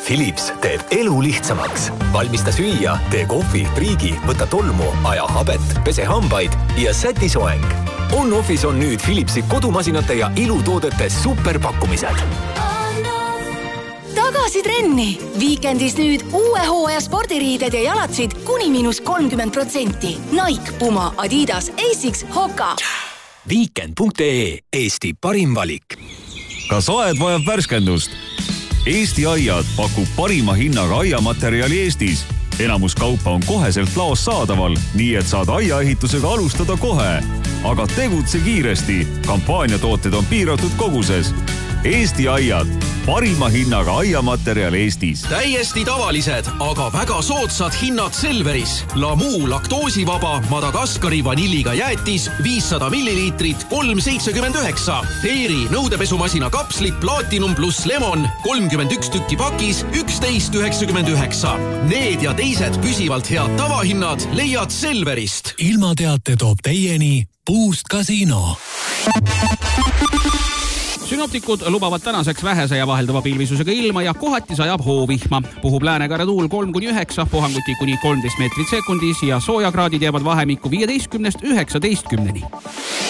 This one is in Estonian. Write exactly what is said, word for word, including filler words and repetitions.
Philips teeb elu lihtsamaks. Valmista süüa, tee kohvi, priigi, võta tolmu, aja habet, pese hambaid ja säti soeng. On-Office on nüüd Philipsi kodumasinate ja ilutoodete superpakkumised. Tagasi trenni! Viikendis nüüd uue hooaja spordiriided ja jalatsid kuni miinus kolmkümmend protsenti. Nike, Puma, Adidas, Asics, Hoka. Weekend punkt ee, Eesti parim valik. Kas aed vajab värskendust? Eesti Aiad pakub parima hinnaga aiamaterjali Eestis. Enamus kaupa on koheselt laos saadaval, nii et saad aiaehitusega alustada kohe. Aga tegutse kiiresti. Kampaaniatooted on piiratud koguses. Eesti Aiad, parima hinnaga aiamaterjal Eestis. Täiesti tavalised, aga väga soodsad hinnad Selveris. Lamu laktoosivaba Madagaskari vanilliga jäätis viissada milliliitrit kolm seitsekümmend üheksa. Teeri nõudepesumasina kapslid Platinum plus Lemon kolmkümmend üks tükki pakis üksteist üheksakümmend üheksa. Need ja teised püsivalt head tavahinnad leiad Selverist. Ilmateate toob teieni Boost Casino. Synoptikud lubavad tänaseks vähese ja vaheldava pilvisusega ilma ja kohati sajab hoovihma. Puhub läänekääre tuul kolm kuni üheksa, puhanguti kuni kolmteist meetrit sekundis ja soojakraadid jäävad vahemikku viieteistkümnest üheksateistkümneni.